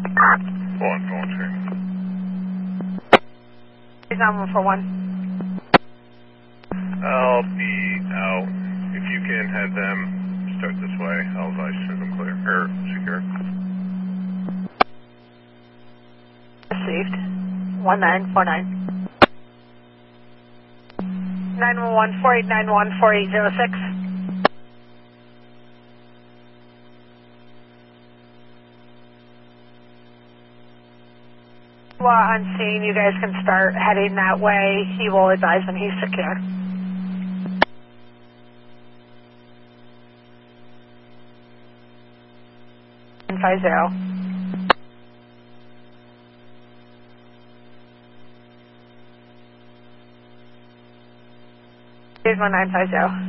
Going train. 9141. I'll be out. If you can have them start this way, I'll advise them clear, or secure. Received. 1949. 911 4891 4806. Well, on scene, you guys can start heading that way. He will advise when he's secure. And 50. Here's 1950.